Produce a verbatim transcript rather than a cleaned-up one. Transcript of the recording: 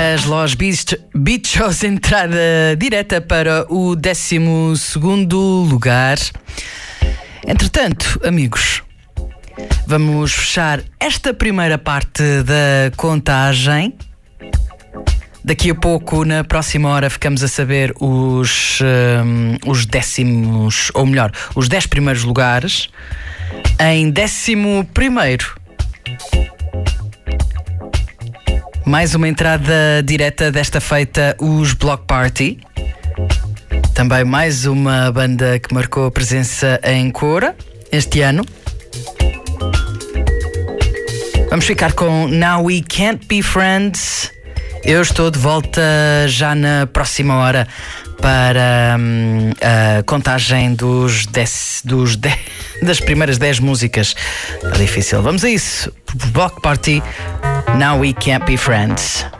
As Los Beach, Bichos, entrada direta para o décimo segundo lugar. Entretanto, amigos, vamos fechar esta primeira parte da contagem. Daqui a pouco, na próxima hora, ficamos a saber os, um, os décimos, ou melhor, os dez primeiros lugares. Em décimo primeiro, mais uma entrada direta, desta feita, os Block Party. Também mais uma banda que marcou a presença em Coura este ano. Vamos ficar com Now We Can't Be Friends. Eu estou de volta já na próxima hora para hum, a contagem dos dez, dos dez, das primeiras dez músicas. Está difícil. Vamos a isso. Block Party, Now We Can't Be Friends.